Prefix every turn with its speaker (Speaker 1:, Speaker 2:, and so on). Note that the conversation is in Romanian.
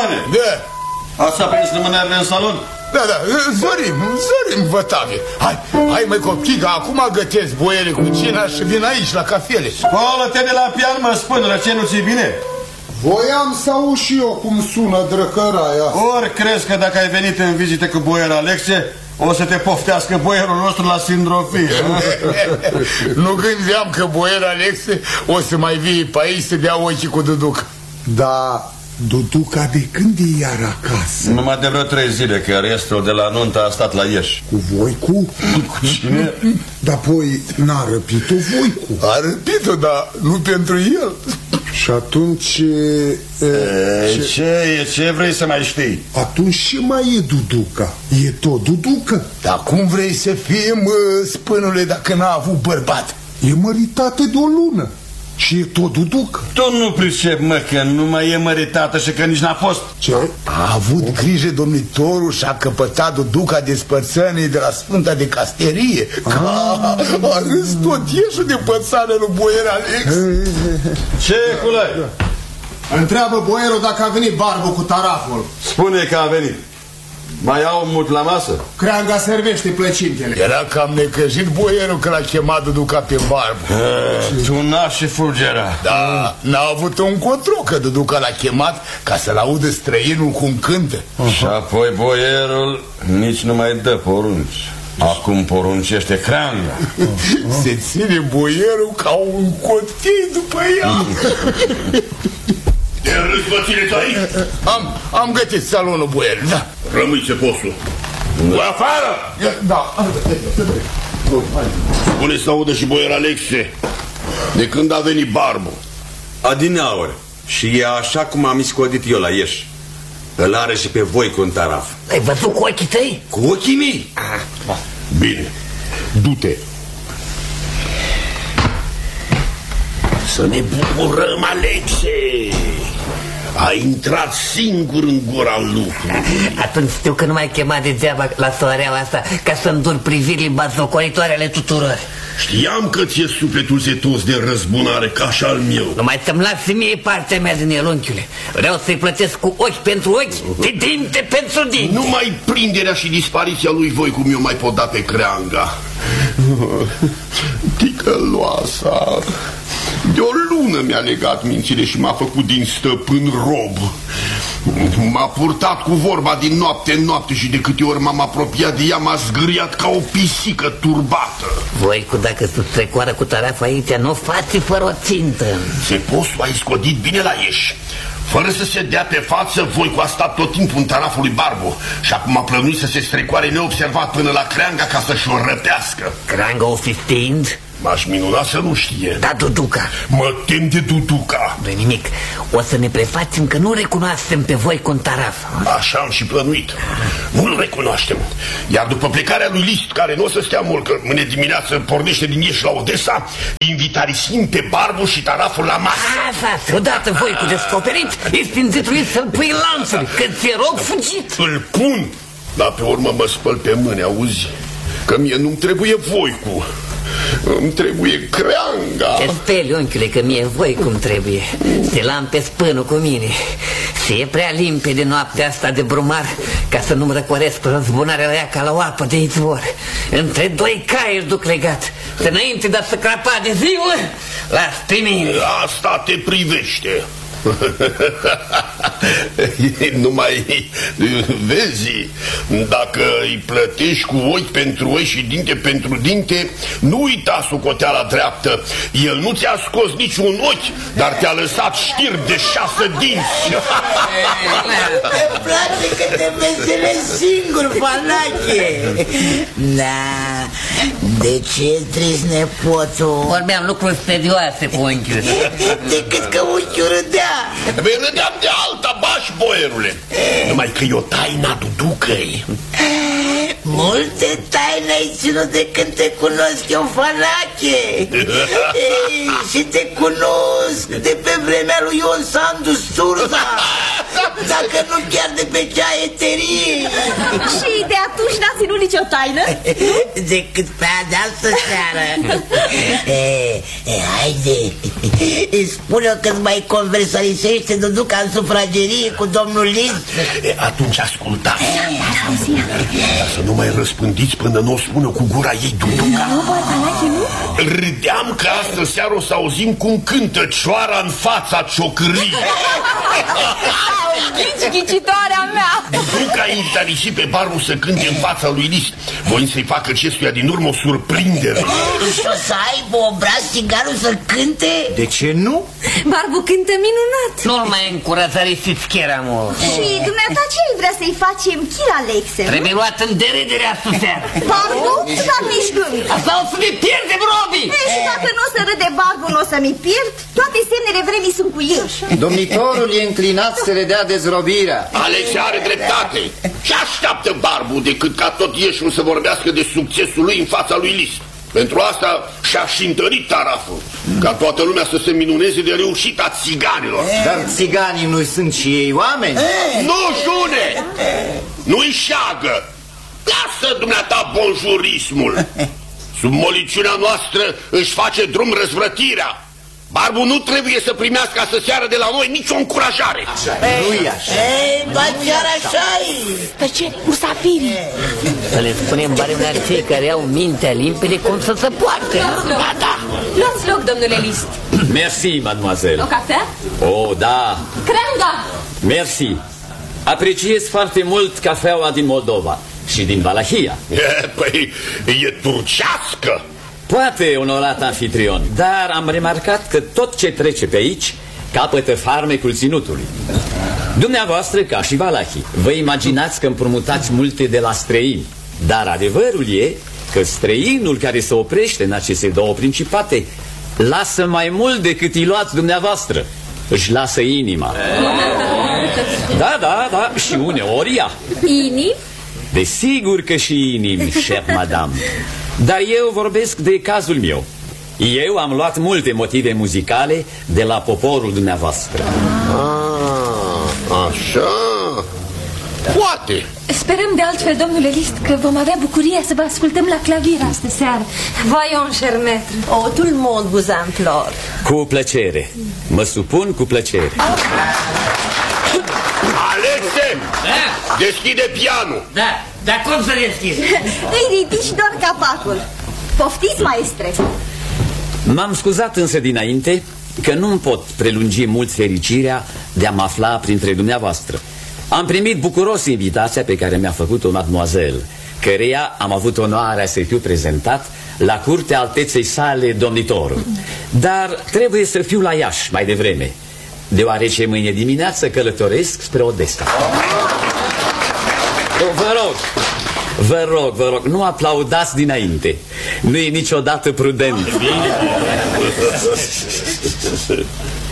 Speaker 1: Stăpâne!
Speaker 2: Da.
Speaker 1: Ați aprins lumânările în salon?
Speaker 2: Da, zorim, Vătavie. Hai măi copchiga, acum gătesc boiere cu cina și vin aici la cafele.
Speaker 1: Scoală-te de la pian, mă, spânără, ce nu ți-i bine?
Speaker 3: Voiam să aud și eu cum sună drăcăraia.
Speaker 1: Ori crezi că dacă ai venit în vizită cu boier Alexe, o să te poftească boierul nostru la sindrofie?
Speaker 2: Nu gândeam că boier Alexe o să mai vie pe aici să dea ochii cu Duduca.
Speaker 3: Da, Duduca de când e iar acasă?
Speaker 1: Numai de vreo 3 zile, că restul de la nuntă a stat la Ieși.
Speaker 3: Cu Voicu?
Speaker 1: Cu cine?
Speaker 3: Dar apoi n-a răpit-o Voicu?
Speaker 2: A răpit-o, dar nu pentru el.
Speaker 3: Și atunci...
Speaker 1: Ce vrei să mai știi?
Speaker 3: Atunci ce mai e Duduca? E tot Duducă?
Speaker 2: Dar cum vrei să fie, mă, spânule, dacă n-a avut bărbat?
Speaker 3: E măritată de o lună și e tot Duducă.
Speaker 1: Tu nu pricep, mă, că nu mai e măritată și că nici n-a fost.
Speaker 3: Ce?
Speaker 2: A avut grijă domnitorul și a căpătat Duduca despărțănii de la Sfânta de Casterie. A râs tot ieșul de pățană lui boier Alex.
Speaker 1: Ce, culai?
Speaker 4: Întreabă boierul dacă a venit Barbu cu taraful.
Speaker 1: Spune că a venit. Mai au mult la masă?
Speaker 4: Creanga servește plăcintele.
Speaker 2: Era cam necăjit boierul că l-a chemat Duduca pe Barbu.
Speaker 1: Tu n-aș fulgera.
Speaker 2: Da, n-a avut un control că Duduca l-a chemat ca să-l audă străinul cum cântă.
Speaker 1: Și apoi boierul nici nu mai dă porunci. Acum poruncește Creanga.
Speaker 2: Se ține boierul ca un cotei după ea.
Speaker 5: Te râzi, mă, țineți aici?
Speaker 2: Am gătit salonul boierului, da.
Speaker 5: Rămâi ce postul. Afară!
Speaker 2: Da.
Speaker 5: Spune să audă și boier Alexe. De când a venit Barbu?
Speaker 6: Adineauri. Și e așa cum am iscodit eu la Ieși. Îl are și pe voi cu un taraf.
Speaker 7: Ai văzut cu ochii tăi?
Speaker 6: Cu ochii mei?
Speaker 5: Bine, du-te. Să ne bucurăm, Alexe. A intrat singur în gura lucrului.
Speaker 7: Atunci știu că nu m-ai chemat degeaba la soareaua asta ca să-mi dur privirile batjocoritoare ale tuturor.
Speaker 5: Știam că ți-e sufletul zetos de răzbunare ca și al meu.
Speaker 7: Numai să-mi lasi mie partea mea din el, unchiule. Vreau să-i plătesc cu ochi pentru ochi, de dinte pentru dinte.
Speaker 5: Numai prinderea și dispariția lui Voicu mi-o mai pot da pe Creanga. Ticăloasa. De o lună mi-a legat mințile și m-a făcut din stăpân rob. M-a purtat cu vorba din noapte în noapte și de câte ori m-am apropiat de ea m-a zgâriat ca o pisică turbată.
Speaker 7: Voicu, dacă se trecoară cu taraful aici, nu faci fără o țintă.
Speaker 5: Sepostul a iscodit bine la Ieși. Fără să se dea pe față, Voicu a stat tot timpul în taraful lui Barbu și acum a plănuit să se strecoare neobservat până la Creanga ca să-și o răpească.
Speaker 7: Creanga o fi știind?
Speaker 5: M-aș minuna să nu știe.
Speaker 7: Da, Duduca.
Speaker 5: Mă tem de Duduca.
Speaker 7: Nu-i nimic. O să ne prefacem că nu recunoaștem pe voi cu un taraf.
Speaker 5: Așa am și plănuit. Nu-l recunoaștem. Iar după plecarea lui List, care nu o să stea mult, că mâine dimineață pornește din Ieși la Odessa, invitarisim pe Barbu și taraful la masă.
Speaker 7: Asta, odată voi cu descoperit, ești înzituit să-l pui în lanțuri, că ți-e rog fugit.
Speaker 5: Îl pun, dar pe urmă mă spăl pe mâini, auzi? Că mie nu-mi trebuie Voicu. Îmi trebuie Creanga.
Speaker 7: Te speli, unchiule, că mie voi cum trebuie. Te l-am pe spânul cu mine. Se e prea limpede noaptea asta de brumar ca să nu-mi răcoresc răzbunarea la ea ca la o apă de izvor. Între doi cai îl duc legat. Să înainte de a să crapa de ziua, las pe mine.
Speaker 5: Asta te privește. Numai vezi, dacă îi plătești cu ochi pentru ochi și dinte pentru dinte, nu uita socoteala dreaptă. El nu ți-a scos niciun ochi, dar te-a lăsat știr de 6 dinți.
Speaker 8: Îmi place că te veselezi singur, Fanache. Da, de ce trist, nepoțul?
Speaker 7: Vorbeam lucruri serioase cu unchiul.
Speaker 8: Decât că unchiul râdea.
Speaker 5: Vei râdeam de alta, bași, boierule. Numai că e o taina Duducăi.
Speaker 8: Multe taine ai ținut de când te cunosc eu, Fanache. Și te cunosc de pe vremea lui Ion Sandu Sturza. dacă nu chiar de pe ceaieterie.
Speaker 9: Și de atunci n-a ținut nicio taină?
Speaker 8: Decât pe de-astă seară. Haide, spune-o că-ți mai conversalisește Duduca în sufragerie cu domnul Liszt.
Speaker 5: Atunci ascultați. Dar să nu mai răspândiți până nu o spună cu gura ei Duduca. Râdeam că astă seară o să auzim cum cântă cioara în fața ciocârlii.
Speaker 9: Ghicitoarea mea!
Speaker 5: Duduca a risip pe Barbu să cânte în fața lui Liszt, voind să-i facă acestuia din urmă o surprindere.
Speaker 8: Și o să aibă obraz țigarul să cânte?
Speaker 3: De ce nu?
Speaker 9: Barbu cântă minunat.
Speaker 7: Nu-l mai încurajărisiți chiar mult.
Speaker 9: Și dumneata ce vrea să-i facem chir, Alexe?
Speaker 7: Trebuie luat în deredere astă seară.
Speaker 9: Barbu? Dar nici gând.
Speaker 7: Asta o să ne pierdem, Robi!
Speaker 9: Și dacă nu o să râde Barbu, nu o să mi pierd. Toate semnele vremii sunt cu el.
Speaker 10: Domnitorul e înclinat să le dea dezrobirea.
Speaker 5: Alex are dreptate. Ce așteaptă Barbu decât ca tot ieșul să vorbească de succesul lui în fața lui Liszt? Pentru asta și-a și întărit taraful, ca toată lumea să se minuneze de reușita țiganilor.
Speaker 10: Dar țiganii nu sunt și ei oameni?
Speaker 5: Nu, June! Nu-i șagă! Lasă dumneata bonjurismul! Sub moliciunea noastră își face drum răzvrătirea. Barbu nu trebuie să primească astă seară de la noi nicio încurajare.
Speaker 10: Nu-i așa.
Speaker 8: Doar chiar așa-i.
Speaker 9: Tăcere, musafirii.
Speaker 7: Să le spunem baronilor cei care au mintea limpede cum să se poarte.
Speaker 5: Da.
Speaker 9: Luați loc, domnule Liszt.
Speaker 11: Merci, mademoiselle.
Speaker 9: O cafea?
Speaker 11: Oh, da.
Speaker 9: Creanga!
Speaker 11: Merci. Apreciez foarte mult cafeaua din Moldova și din Valahia.
Speaker 5: Păi, e turcească.
Speaker 11: Poate, onorat anfitrion, dar am remarcat că tot ce trece pe aici capătă farmecul ținutului. Dumneavoastră, ca și valahii, vă imaginați că împrumutați multe de la străini, dar adevărul e că străinul care se oprește în aceste două principate lasă mai mult decât îi luați dumneavoastră. Își lasă inima. Da, și uneori ea.
Speaker 9: Inimi?
Speaker 11: Desigur că și inimi, șef madame. Dar eu vorbesc de cazul meu. Eu am luat multe motive muzicale de la poporul dumneavoastră.
Speaker 5: Așa? Poate.
Speaker 9: Sperăm de altfel, domnule Liszt, că vom avea bucuria să vă ascultăm la clavier astă seară. Voyons, cher maître.
Speaker 12: Oh, tout le monde vous implore.
Speaker 11: Cu plăcere. Mă supun cu plăcere.
Speaker 5: Alexe! Deschide pianul.
Speaker 7: Da, dar cum să deschid?
Speaker 9: Îi ridici doar capacul. Poftiți, maestre.
Speaker 11: M-am scuzat însă dinainte că nu-mi pot prelungi mult fericirea de a mă afla printre dumneavoastră. Am primit bucuros invitația pe care mi-a făcut-o mademoiselle, căreia am avut onoarea să fiu prezentat la curtea alteței sale domnitorul. Dar trebuie să fiu la Iași mai devreme, deoarece mâine dimineață călătoresc spre Odessa. Vă rog, nu aplaudați dinainte. Nu e niciodată prudent.